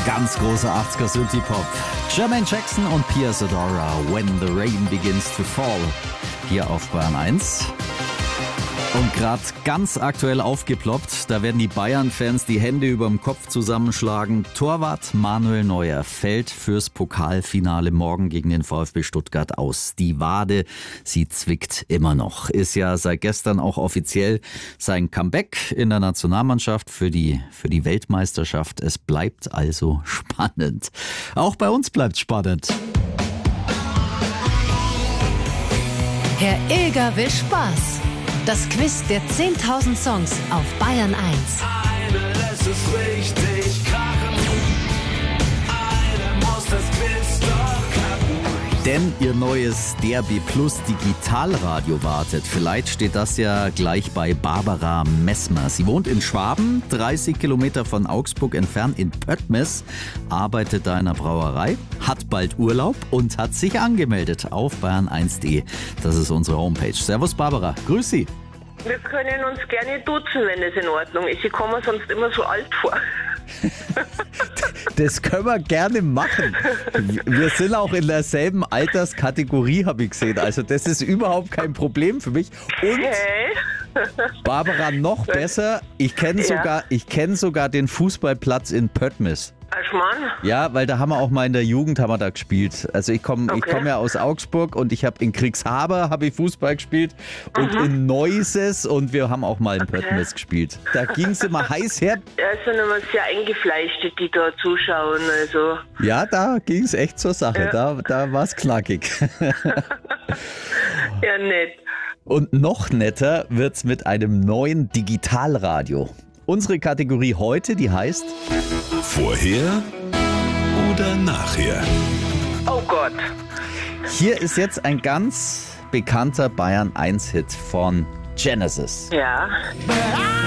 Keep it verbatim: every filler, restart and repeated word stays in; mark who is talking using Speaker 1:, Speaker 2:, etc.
Speaker 1: Ganz großer achtziger Synthie-Pop. Jermaine Jackson und Pia Zadora, When the Rain Begins to Fall. Hier auf Bayern eins. Und gerade ganz aktuell aufgeploppt, da werden die Bayern-Fans die Hände überm Kopf zusammenschlagen. Torwart Manuel Neuer fällt fürs Pokalfinale morgen gegen den VfB Stuttgart aus. Die Wade, sie zwickt immer noch. Ist ja seit gestern auch offiziell sein Comeback in der Nationalmannschaft für die, für die Weltmeisterschaft. Es bleibt also spannend. Auch bei uns bleibt spannend.
Speaker 2: Herr Ilger will Spaß. Das Quiz der zehntausend Songs auf Bayern eins.
Speaker 3: Eine lässt es richtig krachen. Eine muss das Quiz doch knacken.
Speaker 1: Denn ihr neues D A B Plus Digitalradio wartet. Vielleicht steht das ja gleich bei Barbara Messmer. Sie wohnt in Schwaben, dreißig Kilometer von Augsburg entfernt in Pöttmes, arbeitet da in einer Brauerei, hat bald Urlaub und hat sich angemeldet auf bayern eins punkt de. Das ist unsere Homepage. Servus Barbara, grüß Sie.
Speaker 4: Wir können uns gerne duzen, wenn es in Ordnung ist. Ich komme mir sonst immer so alt vor.
Speaker 1: Das können wir gerne machen. Wir sind auch in derselben Alterskategorie, habe ich gesehen. Also das ist überhaupt kein Problem für mich. Und
Speaker 4: Hey.
Speaker 1: Barbara, noch besser, ich kenne
Speaker 4: Ja.
Speaker 1: sogar, ich kenn sogar den Fußballplatz in Pöttmes.
Speaker 4: Aschmann?
Speaker 1: Ja, weil da haben wir auch mal in der Jugend haben wir da gespielt. Also ich komme ich
Speaker 4: Okay.
Speaker 1: komm ja aus Augsburg und ich habe in Kriegshaber habe ich Fußball gespielt und in Neuses und wir haben auch mal in Pöttmes gespielt. Da ging es immer heiß her.
Speaker 4: Ja, es sind immer sehr eingefleischte, die da zuschauen. Also.
Speaker 1: Ja, da ging es echt zur Sache.
Speaker 4: Ja.
Speaker 1: Da, da war es knackig.
Speaker 4: Ja, nett.
Speaker 1: Und noch netter wird's mit einem neuen Digitalradio. Unsere Kategorie heute, die heißt
Speaker 3: Vorher oder nachher?
Speaker 4: Oh Gott.
Speaker 1: Hier ist jetzt ein ganz bekannter Bayern eins Hit von Genesis.
Speaker 4: Ja.